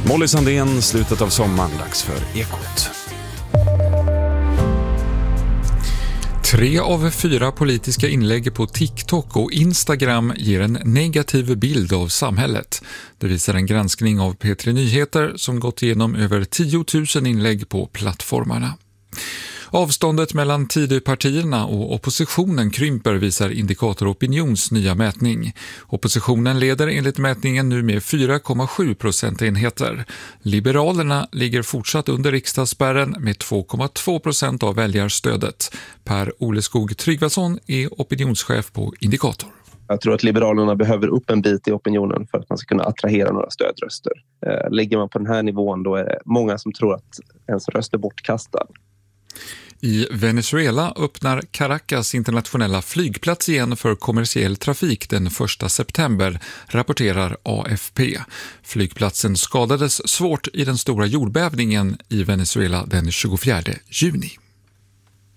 Molly Sandén, slutet av sommaren, dags för Ekot. 3 av 4 politiska inlägg på TikTok och Instagram ger en negativ bild av samhället. Det visar en granskning av P3 Nyheter som gått igenom över 10 000 inlägg på plattformarna. Avståndet mellan Tidöpartierna och oppositionen krymper, visar Indikator Opinions nya mätning. Oppositionen leder enligt mätningen nu med 4,7 procentenheter. Liberalerna ligger fortsatt under riksdagsspärren med 2,2% av väljarstödet. Per Oleskog Tryggvason är opinionschef på Indikator. Jag tror att Liberalerna behöver upp en bit i opinionen för att man ska kunna attrahera några stödröster. Ligger man på den här nivån, då är det många som tror att ens röst är bortkastad. I Venezuela öppnar Caracas internationella flygplats igen för kommersiell trafik den 1 september, rapporterar AFP. Flygplatsen skadades svårt i den stora jordbävningen i Venezuela den 24 juni.